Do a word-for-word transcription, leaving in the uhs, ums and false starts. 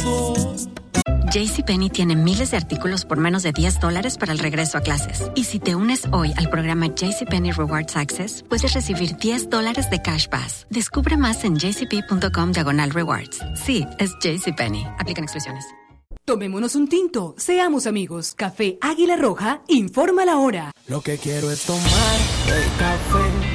pasó? JCPenney tiene miles de artículos por menos de diez dólares para el regreso a clases. Y si te unes hoy al programa JCPenney Rewards Access, puedes recibir diez dólares de Cash Pass. Descubre más en jcp.com diagonal rewards. Sí, es JCPenney. Aplican exclusiones. Tomémonos un tinto, seamos amigos. Café Águila Roja, informa la hora. Lo que quiero es tomar el café